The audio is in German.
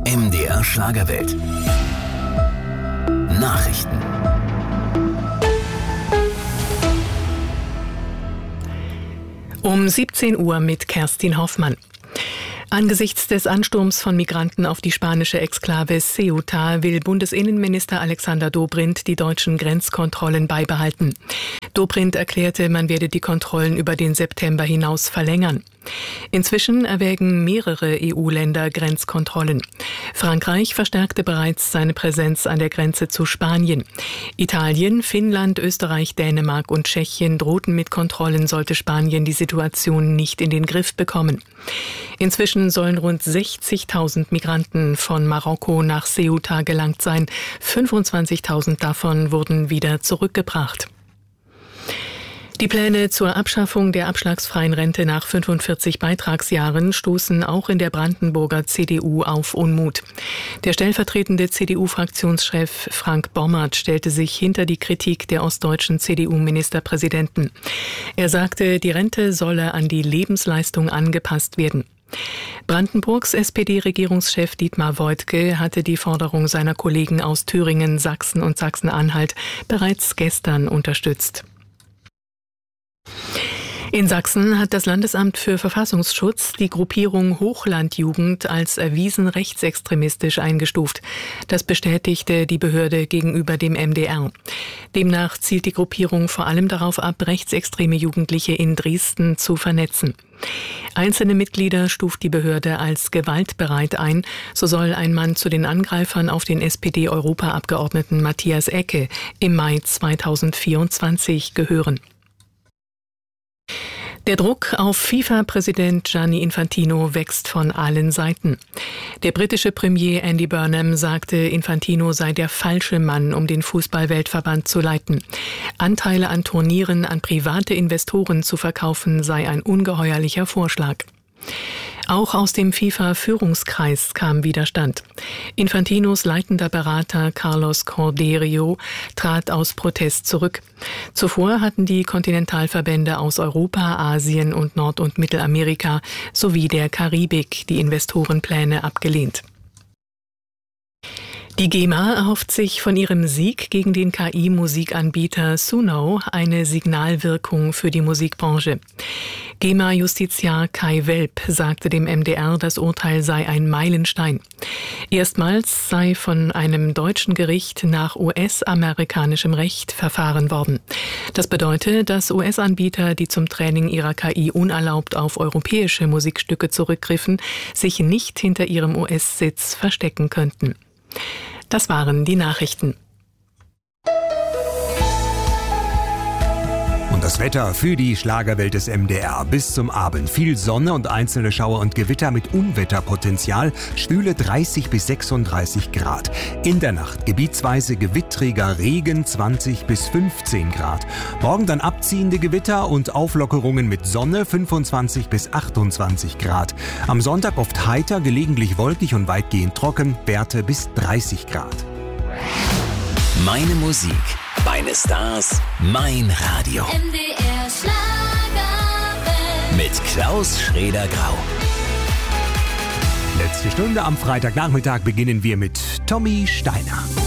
MDR Schlagerwelt. Nachrichten. Um 17 Uhr mit Kerstin Hoffmann. Angesichts des Ansturms von Migranten auf die spanische Exklave Ceuta will Bundesinnenminister Alexander Dobrindt die deutschen Grenzkontrollen beibehalten. Dobrindt erklärte, man werde die Kontrollen über den September hinaus verlängern. Inzwischen erwägen mehrere EU-Länder Grenzkontrollen. Frankreich verstärkte bereits seine Präsenz an der Grenze zu Spanien. Italien, Finnland, Österreich, Dänemark und Tschechien drohten mit Kontrollen, sollte Spanien die Situation nicht in den Griff bekommen. Inzwischen sollen rund 60.000 Migranten von Marokko nach Ceuta gelangt sein. 25.000 davon wurden wieder zurückgebracht. Die Pläne zur Abschaffung der abschlagsfreien Rente nach 45 Beitragsjahren stoßen auch in der Brandenburger CDU auf Unmut. Der stellvertretende CDU-Fraktionschef Frank Bommert stellte sich hinter die Kritik der ostdeutschen CDU-Ministerpräsidenten. Er sagte, die Rente solle an die Lebensleistung angepasst werden. Brandenburgs SPD-Regierungschef Dietmar Woidke hatte die Forderung seiner Kollegen aus Thüringen, Sachsen und Sachsen-Anhalt bereits gestern unterstützt. In Sachsen hat das Landesamt für Verfassungsschutz die Gruppierung Hochlandjugend als erwiesen rechtsextremistisch eingestuft. Das bestätigte die Behörde gegenüber dem MDR. Demnach zielt die Gruppierung vor allem darauf ab, rechtsextreme Jugendliche in Dresden zu vernetzen. Einzelne Mitglieder stuft die Behörde als gewaltbereit ein. So soll ein Mann zu den Angreifern auf den SPD-Europaabgeordneten Matthias Ecke im Mai 2024 gehören. Der Druck auf FIFA-Präsident Gianni Infantino wächst von allen Seiten. Der britische Premier Andy Burnham sagte, Infantino sei der falsche Mann, um den Fußball-Weltverband zu leiten. Anteile an Turnieren an private Investoren zu verkaufen, sei ein ungeheuerlicher Vorschlag. Auch aus dem FIFA-Führungskreis kam Widerstand. Infantinos leitender Berater Carlos Cordeiro trat aus Protest zurück. Zuvor hatten die Kontinentalverbände aus Europa, Asien und Nord- und Mittelamerika sowie der Karibik die Investorenpläne abgelehnt. Die GEMA erhofft sich von ihrem Sieg gegen den KI-Musikanbieter Suno eine Signalwirkung für die Musikbranche. GEMA-Justiziar Kai Welp sagte dem MDR, das Urteil sei ein Meilenstein. Erstmals sei von einem deutschen Gericht nach US-amerikanischem Recht verfahren worden. Das bedeutet, dass US-Anbieter, die zum Training ihrer KI unerlaubt auf europäische Musikstücke zurückgriffen, sich nicht hinter ihrem US-Sitz verstecken könnten. Das waren die Nachrichten. Und das Wetter für die Schlagerwelt des MDR. Bis zum Abend viel Sonne und einzelne Schauer und Gewitter mit Unwetterpotenzial. Schwüle 30 bis 36 Grad. In der Nacht gebietsweise gewittriger Regen 20 bis 15 Grad. Morgen dann abziehende Gewitter und Auflockerungen mit Sonne 25 bis 28 Grad. Am Sonntag oft heiter, gelegentlich wolkig und weitgehend trocken. Werte bis 30 Grad. Meine Musik, meine Stars, mein Radio. MDR Schlagerwelt. Mit Klaus Schrader-Grau. Letzte Stunde am Freitagnachmittag beginnen wir mit Tommy Steiner.